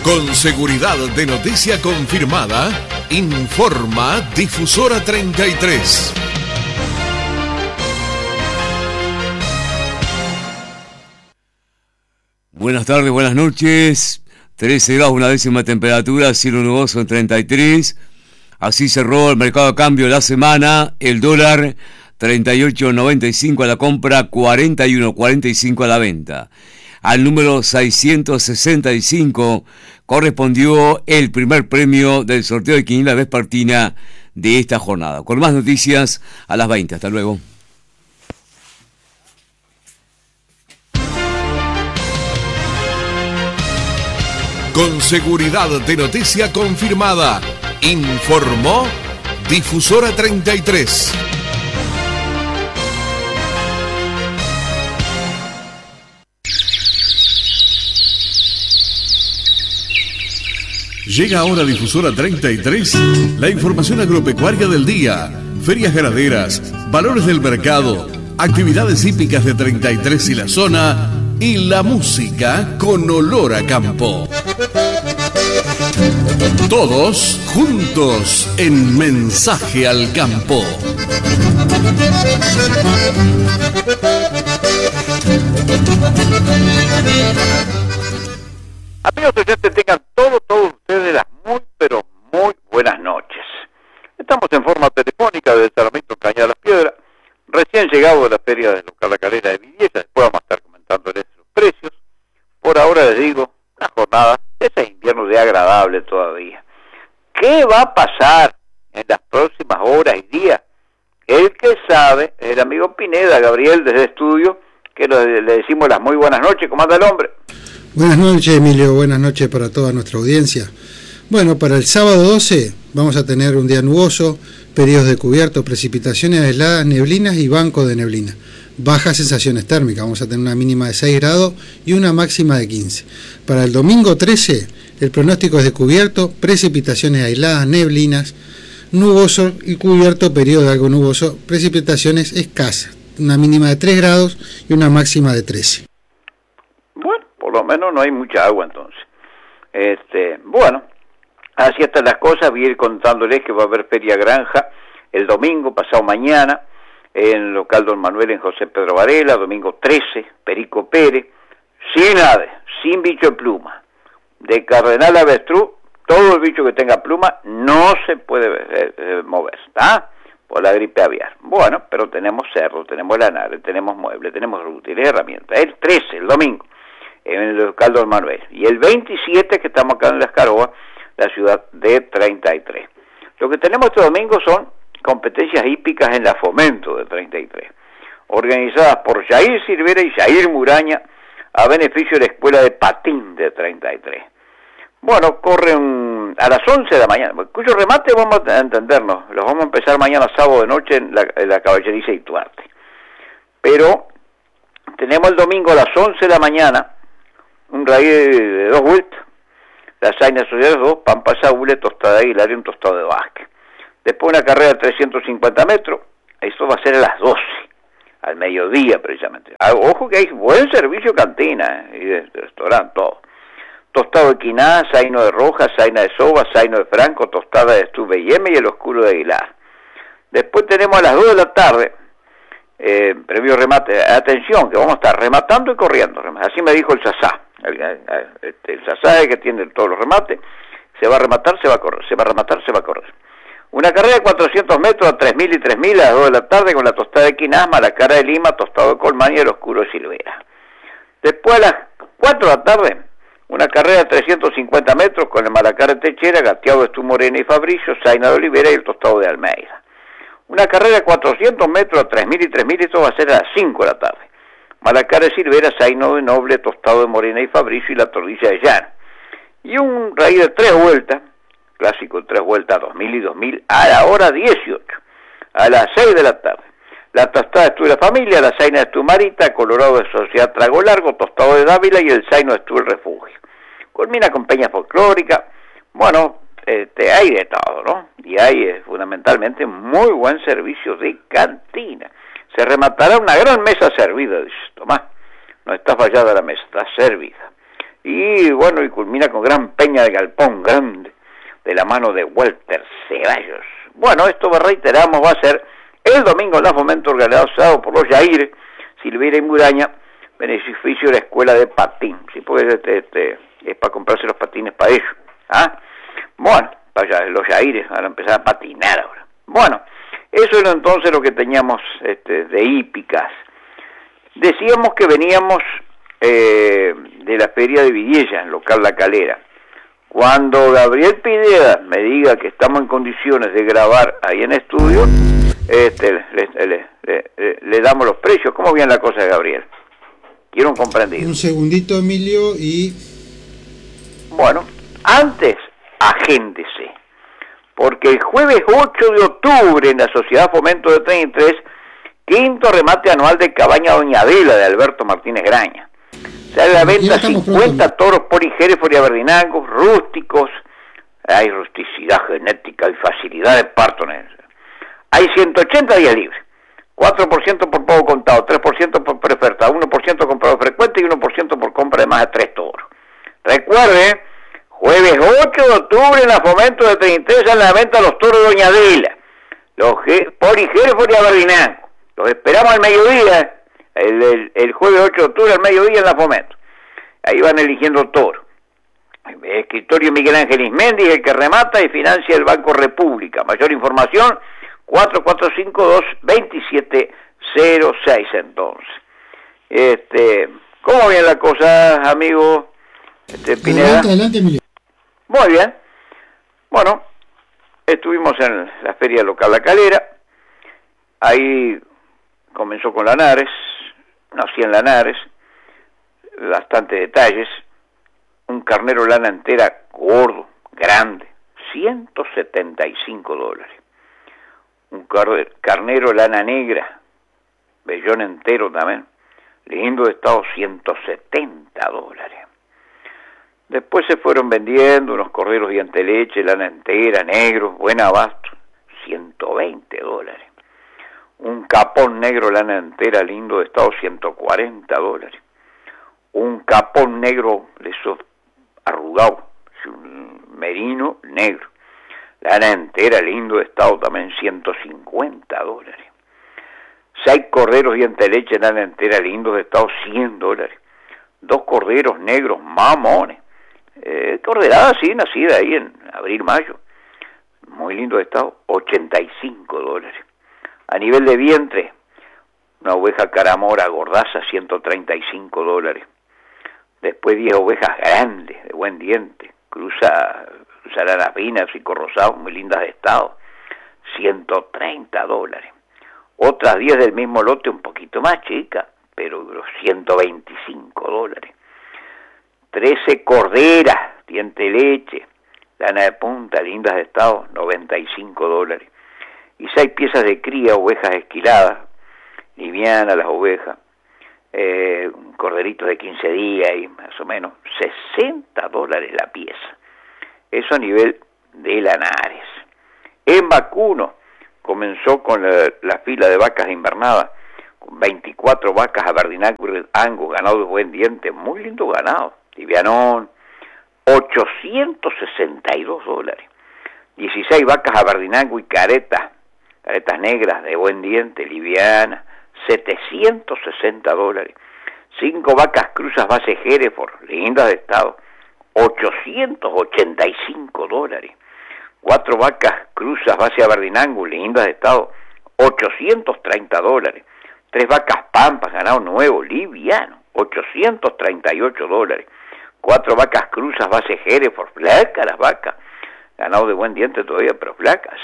Con seguridad de noticia confirmada, informa Difusora 33. Buenas tardes, buenas noches. 13 grados, una décima temperatura, cielo nuboso en 33. Así cerró el mercado de cambio la semana. El dólar 38.95 a la compra, 41.45 a la venta. Al número 665 correspondió el primer premio del sorteo de quiniela vespertina de esta jornada. Con más noticias a las 20. Hasta luego. Con seguridad de noticia confirmada, informó Difusora 33. Llega ahora a Difusora 33 la información agropecuaria del día, ferias ganaderas, valores del mercado, actividades hípicas de 33 y la zona y la música con olor a campo. Todos juntos en Mensaje al Campo. Amigos oyentes, tengan todos ustedes las muy buenas noches. Estamos en forma telefónica del Sarmiento Cañada de las Piedras, recién llegado de la feria de local La Calera de Villeta. Después vamos a estar comentándoles los precios. Por ahora les digo, una jornada de ese invierno de agradable todavía. ¿Qué va a pasar en las próximas horas y días? El que sabe, el amigo Pineda, Gabriel, desde estudio, que le decimos las muy buenas noches. ¿Cómo anda el hombre? Buenas noches, Emilio, buenas noches para toda nuestra audiencia. Bueno, para el sábado 12 vamos a tener un día nuboso, periodos de cubierto, precipitaciones aisladas, neblinas y banco de neblina. Bajas sensaciones térmicas, vamos a tener una mínima de 6 grados y una máxima de 15. Para el domingo 13, el pronóstico es de cubierto, precipitaciones aisladas, neblinas, nuboso y cubierto, periodo de algo nuboso, precipitaciones escasas, una mínima de 3 grados y una máxima de 13. Bueno, por lo menos no hay mucha agua entonces. Bueno, así están las cosas. Voy a ir contándoles que va a haber Feria Granja el domingo, pasado mañana, en el local Don Manuel en José Pedro Varela, domingo 13, Perico Pérez, sin ave, sin bicho de pluma. De Cardenal Avestruz, todo el bicho que tenga pluma no se puede mover, ¿está? Por la gripe aviar. Bueno, pero tenemos cerdo, tenemos lanares, tenemos muebles, tenemos útiles, herramientas. El 13, el domingo, en el local Don Manuel. Y el 27, que estamos acá en Las Caroas, la ciudad de 33. Lo que tenemos este domingo son competencias hípicas en la Fomento de 33, organizadas por Jair Silvera y Jair Muraña, a beneficio de la Escuela de Patín de 33. Bueno, corren a las 11 de la mañana, cuyo remate vamos a entendernos, los vamos a empezar mañana sábado de noche en la Caballeriza Ituarte. Pero tenemos el domingo a las 11 de la mañana, un raíz de 2 vueltas, la Zaina Sociedad 2, Pampa Saúl, Tostada de Aguilar y un tostado de Vázquez. Después una carrera de 350 metros, eso va a ser a las 12, al mediodía precisamente. Ojo que hay buen servicio cantina y de restaurante, todo. Tostado de quiná, zaino de roja, zaina de soba, zaino de franco, tostada de estuve y y el oscuro de Aguilar. Después tenemos a las 2 de la tarde, previo remate. Atención, que vamos a estar rematando y corriendo. Así me dijo el Sasá. El Sasá es que tiene todos los remates. Se va a rematar, se va a correr. Se va a rematar, se va a correr. Una carrera de 400 metros a 3.000 y 3.000 a las 2 de la tarde con la tostada de Quinasma, la cara de Lima, tostado de Colmán y el oscuro de Silvera. Después a las 4 de la tarde, una carrera de 350 metros con el Malacara de Techera, gateado de Estu Morena y Fabricio, Zaina de Olivera y el tostado de Almeida. Una carrera de 400 metros a 3.000 y 3.000, esto va a ser a las 5 de la tarde. Malacara de Silvera, Zaino de Noble, tostado de Morena y Fabricio y la tordilla de Llano. Y un raíz de 3 vueltas, clásico 3 vueltas, 2.000 y 2.000, a la hora 18, a las 6 de la tarde. La tostada de Estu de la Familia, la Zaina de Estu Marita, Colorado de Sociedad Trago Largo, tostado de Dávila y el Zaino de Estu el Refugio. Culmina con peña folclórica. Bueno, hay de todo, ¿no? Y hay fundamentalmente muy buen servicio de cantina. Se rematará una gran mesa servida, dice Tomás. No está fallada la mesa, está servida. y bueno, y culmina con Gran Peña de Galpón Grande, de la mano de Walter Ceballos. Bueno, esto reiteramos, va a ser el domingo en la Fomento, organizado por los Yaires, Silveira y Muraña, beneficio de la escuela de patín, sí, porque es para comprarse los patines para ellos, ¿ah? Bueno, para los Yaires van a empezar a patinar ahora. Bueno, eso era entonces lo que teníamos de hípicas. Decíamos que veníamos de la feria de Villella, en local La Calera. Cuando Gabriel Pineda me diga que estamos en condiciones de grabar ahí en estudio, le damos los precios. ¿Cómo viene la cosa, Gabriel? Quiero un comprendido. Un segundito, Emilio, y... Bueno, antes, agéndese, porque el jueves 8 de octubre en la Sociedad Fomento de 33, quinto remate anual de Cabaña Doña Adela de Alberto Martínez Graña. Sale a la venta 50 toros por Hereford y Aberdinangos, rústicos, hay rusticidad genética y facilidad de parto. Hay 180 días libres, 4% por pago contado, 3% por preoferta, 1% comprado frecuente y 1% por compra de más de 3 toros. Recuerde, jueves 8 de octubre en la Fomento de 33 sale a la venta los toros Doña Adela, los por Hereford y Aberdinangos. Los esperamos al mediodía, el jueves 8 de octubre al mediodía en la Fomento. Ahí van eligiendo toro. Escritorio Miguel Ángel Ismendi, el que remata y financia el Banco República. Mayor información, 4452-2706 entonces. ¿Cómo viene la cosa, amigo Pineda? Adelante, Emilio. Muy bien. Bueno, estuvimos en la feria local La Calera. Ahí comenzó con Lanares, nací en Lanares, bastante detalles. Un carnero lana entera gordo, grande, $175. Un carnero lana negra, vellón entero también, lindo de estado, $170. Después se fueron vendiendo unos corderos diente leche, lana entera, negros, buen abasto, $120. Un capón negro lana entera, lindo de estado, $140. Un capón negro de esos arrugado, un merino negro, lana entera, lindo de estado, también $150. 6 corderos diente leche, lana entera, lindos de estado, $100. 2 corderos negros mamones, corderada así, nacida ahí en abril-mayo, muy lindo de estado, $85. A nivel de vientre, una oveja caramora gordaza, $135. Después 10 ovejas grandes, de buen diente, cruza lanapinas y corrosados, muy lindas de estado, $130. Otras 10 del mismo lote, un poquito más chica, pero $125. 13 corderas, diente leche, lana de punta, lindas de estado, $95. Y 6 piezas de cría, ovejas esquiladas, livianas las ovejas, corderitos de 15 días y más o menos $60 la pieza. Eso a nivel de Lanares. En Vacuno comenzó con la fila de vacas de invernada, con 24 vacas Aberdinango y Angus, ganado de buen diente, muy lindo ganado, livianón, $862. 16 vacas Aberdinango y caretas negras de buen diente, liviana, $760. 5 vacas cruzas base Hereford, lindas de estado, $885. 4 vacas cruzas base Aberdinango, lindas de estado, $830. 3 vacas pampas, ganado nuevo, liviano, $838. 4 vacas cruzas base Hereford, flacas las vacas, ganado de buen diente todavía, pero flacas,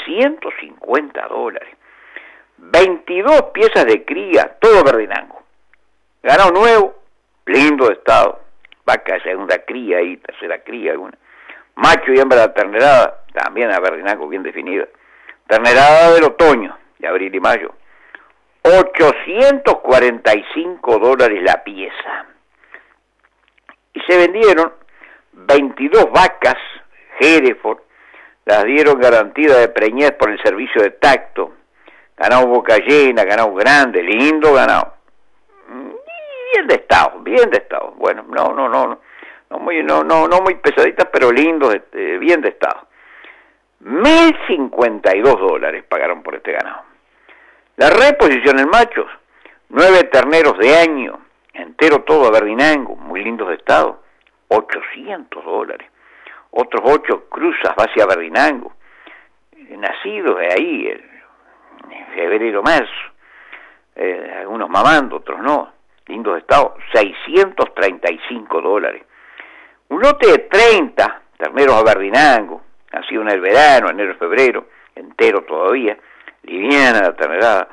$750. 22 piezas de cría, todo Aberdinango, ganado nuevo, lindo de estado, vaca de segunda cría y tercera cría, alguna. Macho y hembra de ternerada, también Aberdinango bien definida. Ternerada del otoño, de abril y mayo, $845 la pieza. Y se vendieron 22 vacas Hereford, las dieron garantía de preñez por el servicio de tacto, ganado boca llena, ganado grande, lindo ganado, bien de estado, bueno, no, no muy pesaditas, pero lindos, bien de estado. $1.052 pagaron por este ganado. La reposición en machos, 9 terneros de año, entero todo aberdinango, muy lindos de estado, $800. Otros 8 cruzas base aberdinango, nacidos de ahí, en febrero, marzo, algunos mamando, otros no, lindos de estado, $635. Un lote de 30 terneros aberdinango, nacido en el verano, enero, febrero, entero todavía, liviana la ternerada,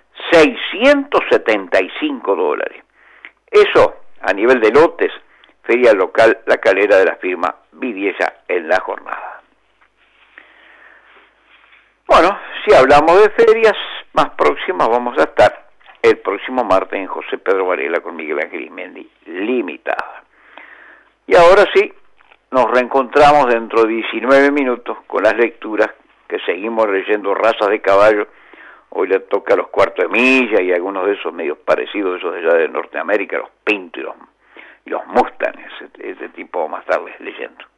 $675. Eso, a nivel de lotes, feria local La Calera de la firma Vidiella en la jornada. Bueno, si hablamos de ferias más próximas, vamos a estar el próximo martes en José Pedro Varela con Miguel Ángel Ismendi Limitada. Y ahora sí, nos reencontramos dentro de 19 minutos con las lecturas que seguimos leyendo Razas de Caballo. Hoy le toca a los Cuartos de Milla y algunos de esos medios parecidos, esos de allá de Norteamérica, los Pinto y los Mustang, ese tipo vamos a estarles leyendo.